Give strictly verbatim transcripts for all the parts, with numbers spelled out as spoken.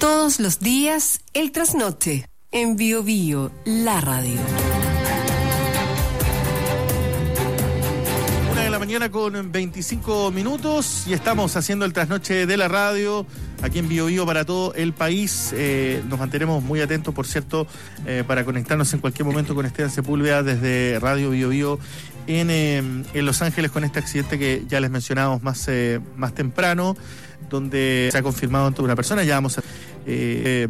Todos los días, el trasnoche, en Bio Bio, la radio. Una de la mañana con veinticinco minutos y estamos haciendo el trasnoche de la radio aquí en Bio Bio para todo el país. Eh, nos mantenemos muy atentos, por cierto, eh, para conectarnos en cualquier momento con Esteban Sepúlveda desde Radio Bio Bio en, eh, en Los Ángeles con este accidente que ya les mencionábamos más, eh, más temprano, donde se ha confirmado en toda una persona. Ya vamos a, eh, eh,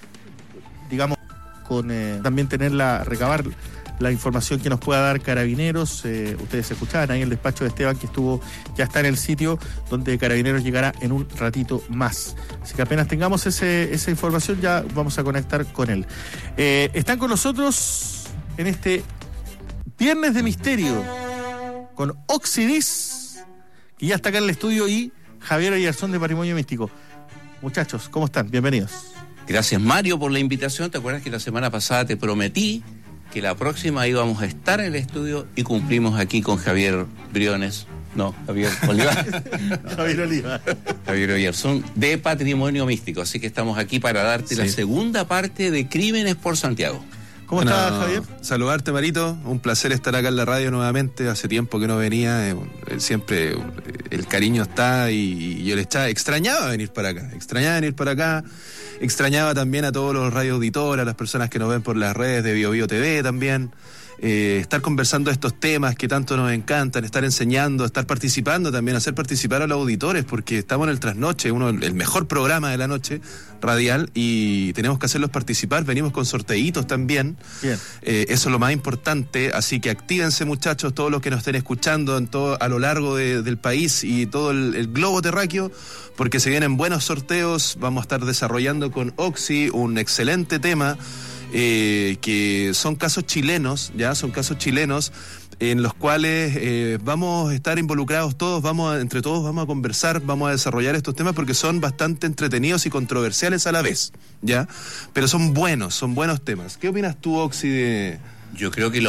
digamos, con eh, también tener la, recabar la información que nos pueda dar Carabineros. Eh, ustedes escuchaban ahí el despacho de Esteban, que estuvo, ya está en el sitio, donde Carabineros llegará en un ratito más. Así que apenas tengamos ese, esa información, ya vamos a conectar con él. Eh, están con nosotros en este Viernes de Misterio, con Oxidis, que ya está acá en el estudio, y Javier Oyarzún de Patrimonio Místico. Muchachos, ¿cómo están? Bienvenidos. Gracias, Mario, por la invitación. ¿Te acuerdas que la semana pasada te prometí que la próxima íbamos a estar en el estudio y cumplimos aquí con Javier Briones? No, Javier Oliva. Javier Oliva. Javier Oyarzún de Patrimonio Místico. Así que estamos aquí para darte sí. la segunda parte de Crímenes por Santiago. ¿Cómo bueno, estás, Javier? Saludarte, Marito. Un placer estar acá en la radio nuevamente. Hace tiempo que no venía. Eh, siempre el cariño está y, y yo le estaba, extrañaba venir para acá. Extrañaba venir para acá. Extrañaba también a todos los radioauditores, a las personas que nos ven por las redes de Bio Bio T V también. Eh, estar conversando estos temas que tanto nos encantan, estar enseñando, estar participando también, hacer participar a los auditores, porque estamos en el trasnoche, uno el mejor programa de la noche radial, y tenemos que hacerlos participar. Venimos con sorteitos también. Bien. Eh, eso es lo más importante, así que actívense, muchachos, todos los que nos estén escuchando en todo, a lo largo de, del país y todo el, el globo terráqueo, porque se vienen buenos sorteos. Vamos a estar desarrollando con Oxy un excelente tema. Eh, que son casos chilenos, ya son casos chilenos en los cuales eh, vamos a estar involucrados todos, vamos a, entre todos vamos a conversar, vamos a desarrollar estos temas porque son bastante entretenidos y controversiales a la vez, ya, pero son buenos, son buenos temas. ¿Qué opinas tú, Oxy, de...? Yo creo que lo